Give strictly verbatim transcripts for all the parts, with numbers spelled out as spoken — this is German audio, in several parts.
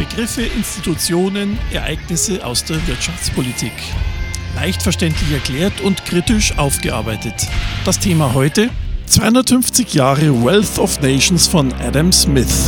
Begriffe, Institutionen, Ereignisse aus der Wirtschaftspolitik. Leicht verständlich erklärt und kritisch aufgearbeitet. Das Thema heute: zweihundertfünfzig Jahre Wealth of Nations von Adam Smith.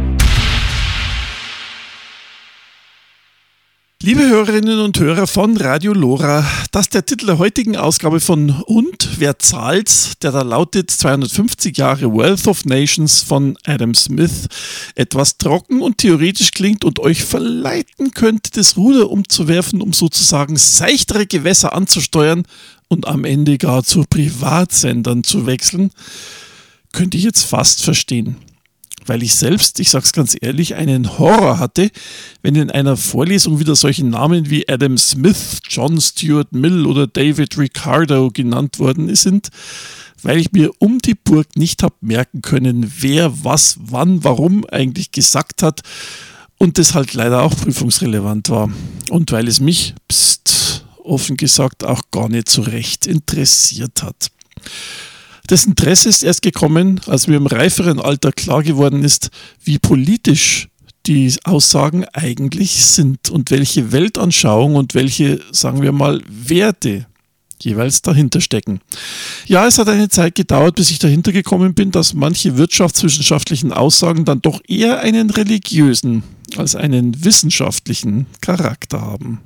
Liebe Hörerinnen und Hörer von Radio Lora, das ist der Titel der heutigen Ausgabe von Und wer zahlt's, der da lautet zweihundertfünfzig Jahre Wealth of Nations von Adam Smith. Etwas trocken und theoretisch klingt und euch verleiten könnte, das Ruder umzuwerfen, um sozusagen seichtere Gewässer anzusteuern und am Ende gar zu Privatsendern zu wechseln, könnte ich jetzt fast verstehen. Weil ich selbst, ich sag's ganz ehrlich, einen Horror hatte, wenn in einer Vorlesung wieder solche Namen wie Adam Smith, John Stuart Mill oder David Ricardo genannt worden sind, weil ich mir um die Burg nicht habe merken können, wer was, wann, warum eigentlich gesagt hat und das halt leider auch prüfungsrelevant war. Und weil es mich, pst, offen gesagt, auch gar nicht so recht interessiert hat. Das Interesse ist erst gekommen, als mir im reiferen Alter klar geworden ist, wie politisch die Aussagen eigentlich sind und welche Weltanschauung und welche, sagen wir mal, Werte jeweils dahinter stecken. Ja, es hat eine Zeit gedauert, bis ich dahinter gekommen bin, dass manche wirtschaftswissenschaftlichen Aussagen dann doch eher einen religiösen als einen wissenschaftlichen Charakter haben.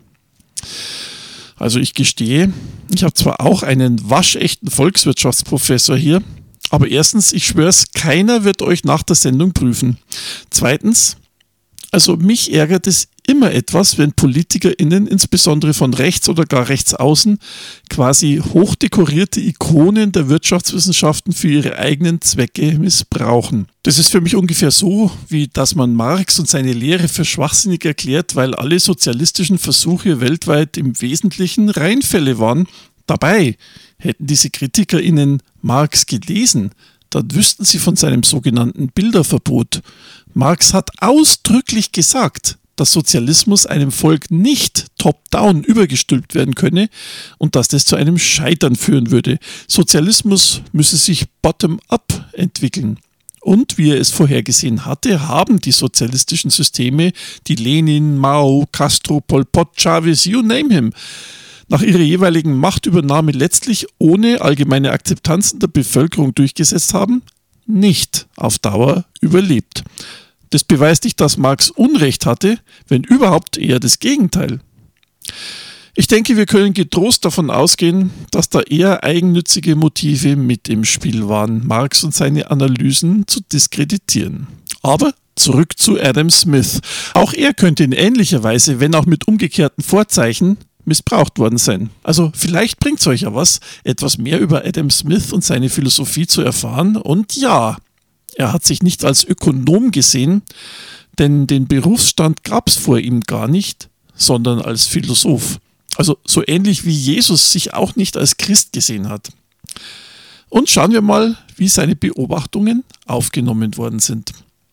Also ich gestehe, ich habe zwar auch einen waschechten Volkswirtschaftsprofessor hier, aber erstens, ich schwör's, keiner wird euch nach der Sendung prüfen. Zweitens, also mich ärgert es immer etwas, wenn PolitikerInnen, insbesondere von rechts oder gar rechts außen, quasi hochdekorierte Ikonen der Wirtschaftswissenschaften für ihre eigenen Zwecke missbrauchen. Das ist für mich ungefähr so, wie dass man Marx und seine Lehre für schwachsinnig erklärt, weil alle sozialistischen Versuche weltweit im Wesentlichen Reinfälle waren. Dabei hätten diese KritikerInnen Marx gelesen, dann wüssten sie von seinem sogenannten Bilderverbot. Marx hat ausdrücklich gesagt, dass Sozialismus einem Volk nicht top-down übergestülpt werden könne und dass das zu einem Scheitern führen würde. Sozialismus müsse sich bottom-up entwickeln. Und wie er es vorhergesehen hatte, haben die sozialistischen Systeme, die Lenin, Mao, Castro, Pol Pot, Chavez, you name him, nach ihrer jeweiligen Machtübernahme letztlich ohne allgemeine Akzeptanz in der Bevölkerung durchgesetzt haben, nicht auf Dauer überlebt. Das beweist nicht, dass Marx Unrecht hatte, wenn überhaupt eher das Gegenteil. Ich denke, wir können getrost davon ausgehen, dass da eher eigennützige Motive mit im Spiel waren, Marx und seine Analysen zu diskreditieren. Aber zurück zu Adam Smith. Auch er könnte in ähnlicher Weise, wenn auch mit umgekehrten Vorzeichen, missbraucht worden sein. Also vielleicht bringt es euch ja was, etwas mehr über Adam Smith und seine Philosophie zu erfahren. Und ja, er hat sich nicht als Ökonom gesehen, denn den Berufsstand gab es vor ihm gar nicht, sondern als Philosoph. Also so ähnlich wie Jesus sich auch nicht als Christ gesehen hat. Und schauen wir mal, wie seine Beobachtungen aufgenommen worden sind.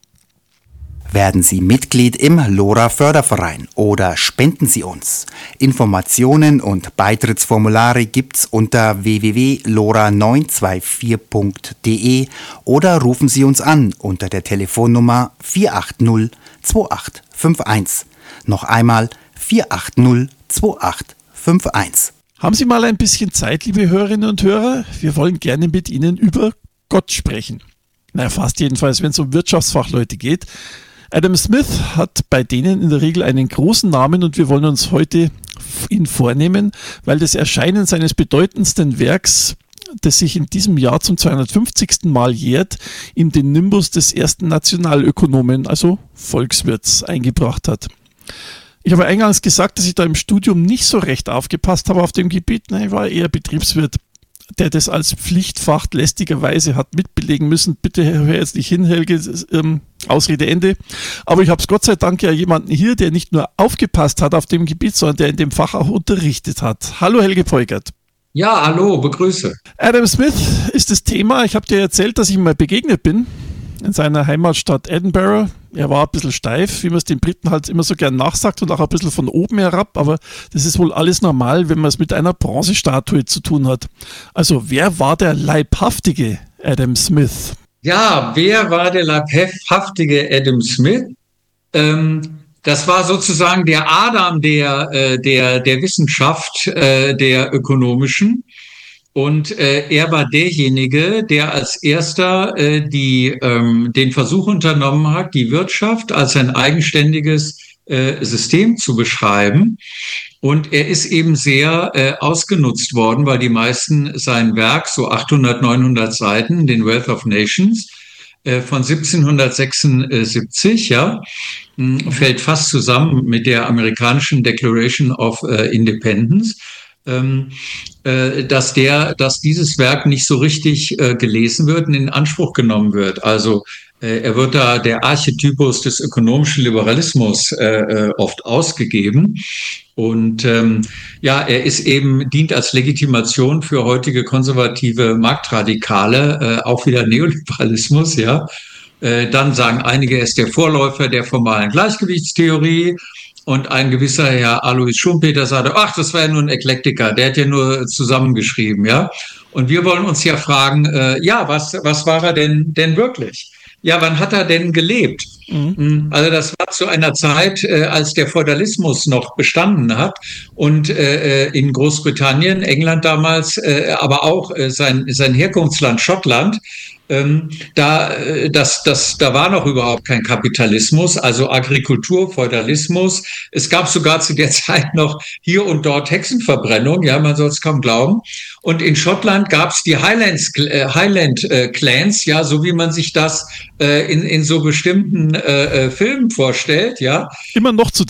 Werden Sie Mitglied im Lora Förderverein oder spenden Sie uns. Informationen und Beitrittsformulare gibt's unter w w w punkt lora neun zwei vier punkt d e oder rufen Sie uns an unter der Telefonnummer vier acht null zwei acht fünf eins. Noch einmal vier acht null zwei acht fünf eins. Haben Sie mal ein bisschen Zeit, liebe Hörerinnen und Hörer? Wir wollen gerne mit Ihnen über Gott sprechen. Na, fast jedenfalls, wenn es um Wirtschaftsfachleute geht. Adam Smith hat bei denen in der Regel einen großen Namen und wir wollen uns heute ihn vornehmen, weil das Erscheinen seines bedeutendsten Werks, das sich in diesem Jahr zum zweihundertfünfzigsten Mal jährt, ihm den Nimbus des ersten Nationalökonomen, also Volkswirts, eingebracht hat. Ich habe eingangs gesagt, dass ich da im Studium nicht so recht aufgepasst habe auf dem Gebiet. Nein, ich war eher Betriebswirt, der das als Pflichtfach lästigerweise hat mitbelegen müssen. Bitte hör jetzt nicht hin, Helge, ähm, Ausrede Ende. Aber ich habe es Gott sei Dank ja jemanden hier, der nicht nur aufgepasst hat auf dem Gebiet, sondern der in dem Fach auch unterrichtet hat. Hallo Helge Peukert. Ja, hallo, begrüße. Adam Smith ist das Thema. Ich habe dir erzählt, dass ich ihm mal begegnet bin in seiner Heimatstadt Edinburgh. Er war ein bisschen steif, wie man es den Briten halt immer so gern nachsagt und auch ein bisschen von oben herab, aber das ist wohl alles normal, wenn man es mit einer Bronzestatue zu tun hat. Also wer war der leibhaftige Adam Smith? Ja, wer war der leibhaftige Adam Smith? Ähm, Das war sozusagen der Adam der, äh, der, der Wissenschaft, äh, der ökonomischen. Und äh, er war derjenige, der als erster äh, die, ähm, den Versuch unternommen hat, die Wirtschaft als ein eigenständiges äh, System zu beschreiben. Und er ist eben sehr äh, ausgenutzt worden, weil die meisten sein Werk, so achthundert, neunhundert Seiten, den Wealth of Nations, äh, von siebzehnhundertsechsundsiebzig, ja, mh, fällt fast zusammen mit der amerikanischen Declaration of äh, Independence. Ähm, äh, dass der, dass dieses Werk nicht so richtig äh, gelesen wird und in Anspruch genommen wird. Also äh, er wird da der Archetypus des ökonomischen Liberalismus äh, oft ausgegeben. Und ähm, ja, er ist eben, dient als Legitimation für heutige konservative Marktradikale, äh, auch wieder Neoliberalismus, ja. Äh, dann sagen einige, er ist der Vorläufer der formalen Gleichgewichtstheorie. Und ein gewisser Herr Alois Schumpeter sagte, ach, das war ja nur ein Eklektiker, der hat ja nur zusammengeschrieben, ja. Und wir wollen uns ja fragen, äh, ja, was, was war er denn, denn wirklich? Ja, wann hat er denn gelebt? Mhm. Also das war zu einer Zeit, äh, als der Feudalismus noch bestanden hat und äh, in Großbritannien, England damals, äh, aber auch äh, sein, sein Herkunftsland Schottland, Ähm, da, das, das, da war noch überhaupt kein Kapitalismus, also Agrikultur, Feudalismus. Es gab sogar zu der Zeit noch hier und dort Hexenverbrennung, ja, man soll es kaum glauben. Und in Schottland gab es die Highlands, äh, Highland äh, Clans, ja, so wie man sich das äh, in, in so bestimmten äh, Filmen vorstellt, ja. Immer noch zu